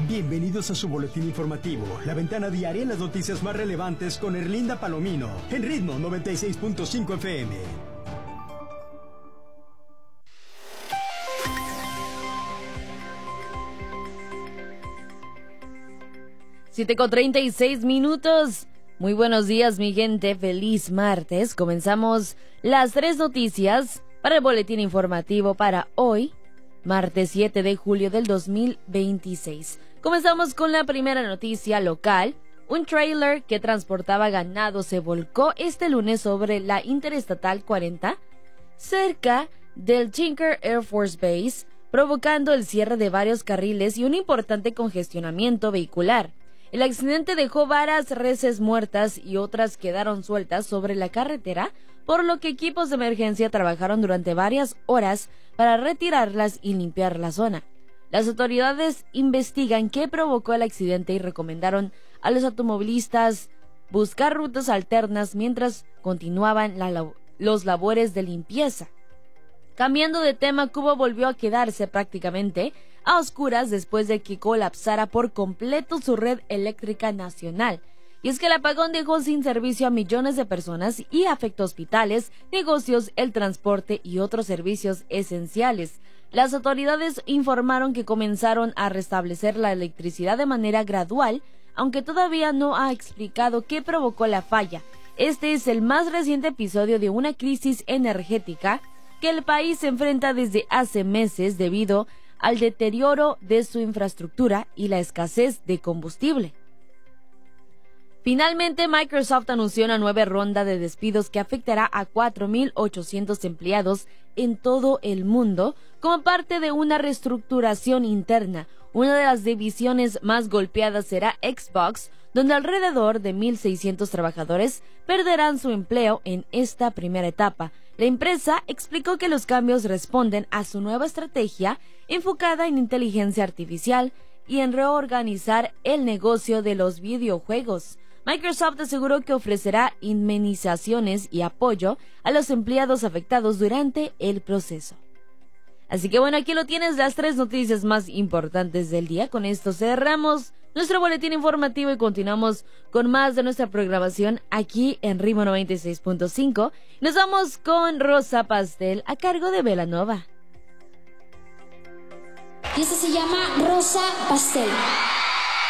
Bienvenidos a su boletín informativo, la ventana diaria en las noticias más relevantes con Erlinda Palomino, en Ritmo 96.5 FM. Siete con 36 minutos. Muy buenos días, mi gente. Feliz martes. Comenzamos las 3 noticias para el boletín informativo para hoy, martes 7 de julio del 2026. Comenzamos con la primera noticia local. Un tráiler que transportaba ganado se volcó este lunes sobre la Interestatal 40, cerca del Tinker Air Force Base, provocando el cierre de varios carriles y un importante congestionamiento vehicular. El accidente dejó varias reses muertas y otras quedaron sueltas sobre la carretera, por lo que equipos de emergencia trabajaron durante varias horas para retirarlas y limpiar la zona. Las autoridades investigan qué provocó el accidente y recomendaron a los automovilistas buscar rutas alternas mientras continuaban los labores de limpieza. Cambiando de tema, Cuba volvió a quedarse prácticamente a oscuras después de que colapsara por completo su red eléctrica nacional. Y es que el apagón dejó sin servicio a millones de personas y afectó hospitales, negocios, el transporte y otros servicios esenciales. Las autoridades informaron que comenzaron a restablecer la electricidad de manera gradual, aunque todavía no ha explicado qué provocó la falla. Este es el más reciente episodio de una crisis energética que el país se enfrenta desde hace meses debido al deterioro de su infraestructura y la escasez de combustible. Finalmente, Microsoft anunció una nueva ronda de despidos que afectará a 4.800 empleados en todo el mundo como parte de una reestructuración interna. Una de las divisiones más golpeadas será Xbox, donde alrededor de 1.600 trabajadores perderán su empleo en esta primera etapa. La empresa explicó que los cambios responden a su nueva estrategia enfocada en inteligencia artificial y en reorganizar el negocio de los videojuegos. Microsoft aseguró que ofrecerá indemnizaciones y apoyo a los empleados afectados durante el proceso. Así que bueno, aquí lo tienes, las 3 noticias más importantes del día. Con esto cerramos nuestro boletín informativo y continuamos con más de nuestra programación aquí en Ritmo 96.5. Nos vamos con Rosa Pastel a cargo de Belanova. Y esta se llama Rosa Pastel.